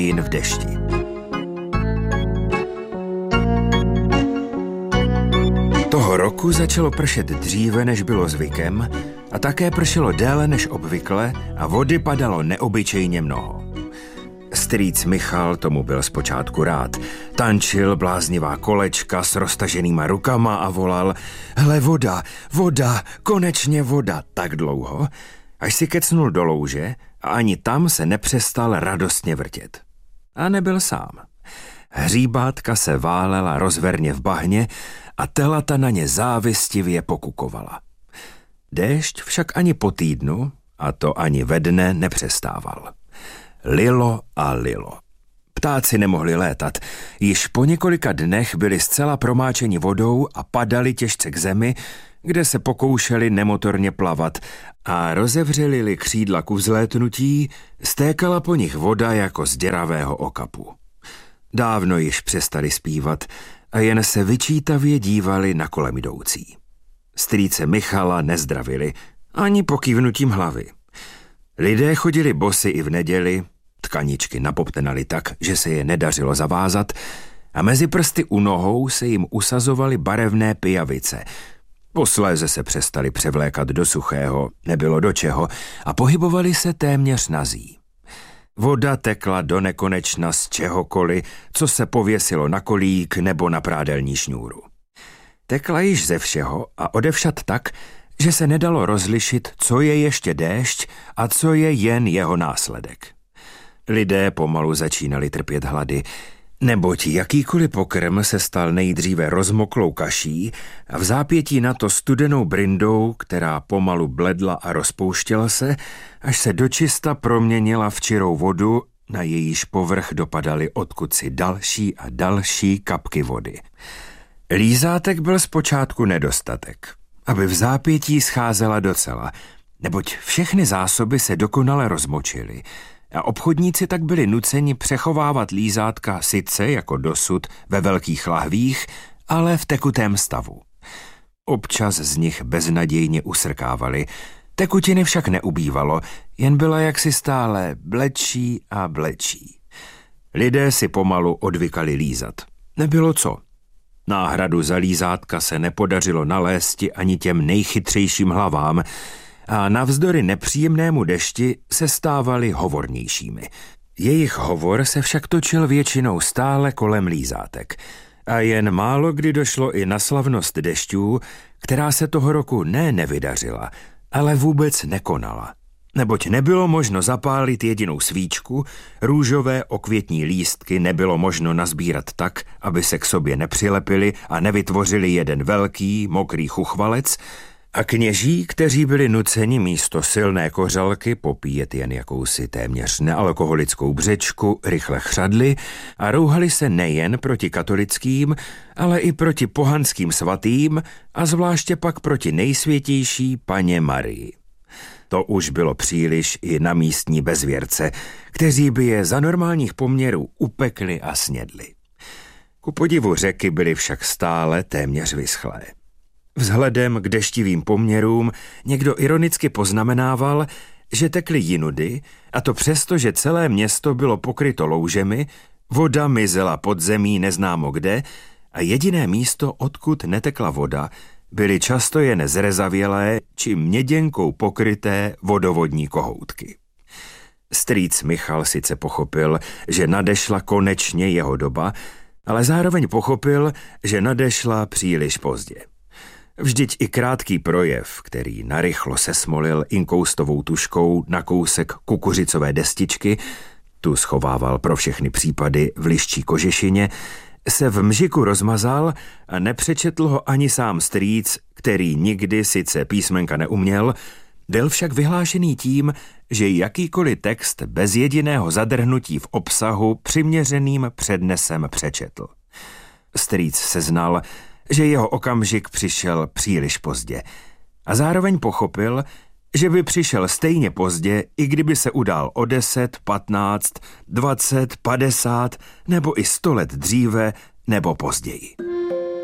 jen v dešti. Toho roku začalo pršet dříve, než bylo zvykem, a také pršelo déle než obvykle a vody padalo neobyčejně mnoho. Strýc Michal tomu byl zpočátku rád. Tančil bláznivá kolečka s roztaženýma rukama a volal: "Hle, voda, voda, konečně voda!" tak dlouho, až si kecnul do louže a ani tam se nepřestal radostně vrtět. A nebyl sám. Hříbátka se válela rozverně v bahně a telata na ně závistivě pokukovala. Déšť však ani po týdnu, a to ani ve dne, nepřestával. Lilo a lilo. Ptáci nemohli létat. Již po několika dnech byli zcela promáčeni vodou a padali těžce k zemi, kde se pokoušeli nemotorně plavat, a rozevřeli-li křídla ku vzlétnutí, stékala po nich voda jako z děravého okapu. Dávno již přestali zpívat a jen se vyčítavě dívali na kolem jdoucí. Strýce Michala nezdravili ani pokývnutím hlavy. Lidé chodili bosy i v neděli, tkaničky napoptenaly tak, že se je nedařilo zavázat, a mezi prsty u nohou se jim usazovaly barevné pijavice. Posléze se přestali převlékat do suchého, nebylo do čeho, a pohybovali se téměř nazí. Voda tekla do nekonečna z čehokoliv, co se pověsilo na kolík nebo na prádelní šňůru. Tekla již ze všeho a odevšad tak, že se nedalo rozlišit, co je ještě déšť a co je jen jeho následek. Lidé pomalu začínali trpět hlady, neboť jakýkoliv pokrm se stal nejdříve rozmoklou kaší a v zápětí na to studenou brindou, která pomalu bledla a rozpouštěla se, až se dočista proměnila v čirou vodu, na jejíž povrch dopadaly odkud si další a další kapky vody. Lízátek byl zpočátku nedostatek, aby v zápětí scházela docela, neboť všechny zásoby se dokonale rozmočily a obchodníci tak byli nuceni přechovávat lízátka sice jako dosud ve velkých lahvích, ale v tekutém stavu. Občas z nich beznadějně usrkávali, tekutiny však neubývalo, jen byla jaksi stále blečí a blečí. Lidé si pomalu odvykali lízat. Nebylo co. Náhradu za lízátka se nepodařilo nalézti ani těm nejchytřejším hlavám a navzdory nepříjemnému dešti se stávali hovornějšími. Jejich hovor se však točil většinou stále kolem lízátek a jen málo kdy došlo i na slavnost dešťů, která se toho roku nevydařila, ale vůbec nekonala. Neboť nebylo možno zapálit jedinou svíčku, růžové okvětní lístky nebylo možno nazbírat tak, aby se k sobě nepřilepili a nevytvořili jeden velký, mokrý chuchvalec, a kněží, kteří byli nuceni místo silné kořalky popíjet jen jakousi téměř nealkoholickou břečku, rychle chřadli a rouhali se nejen proti katolickým, ale i proti pohanským svatým a zvláště pak proti nejsvětější Panně Marii. To už bylo příliš i na místní bezvěrce, kteří by je za normálních poměrů upekli a snědli. Ku podivu řeky byly však stále téměř vyschlé. Vzhledem k deštivým poměrům někdo ironicky poznamenával, že tekly jinudy, a to přesto, že celé město bylo pokryto loužemi, voda mizela pod zemí neznámo kde a jediné místo, odkud netekla voda, byly často jen zrezavělé či měděnkou pokryté vodovodní kohoutky. Strýc Michal sice pochopil, že nadešla konečně jeho doba, ale zároveň pochopil, že nadešla příliš pozdě. Vždyť i krátký projev, který narychlo sesmolil inkoustovou tužkou na kousek kukuřicové destičky, tu schovával pro všechny případy v liščí kožešině, se v mžiku rozmazal a nepřečetl ho ani sám strýc, který nikdy sice písmenka neuměl, byl však vyhlášený tím, že jakýkoliv text bez jediného zadrhnutí v obsahu přiměřeným přednesem přečetl. Strýc seznal, že jeho okamžik přišel příliš pozdě a zároveň pochopil, že by přišel stejně pozdě, i kdyby se udál o 10, 15, 20, 50 nebo i 100 let dříve nebo později.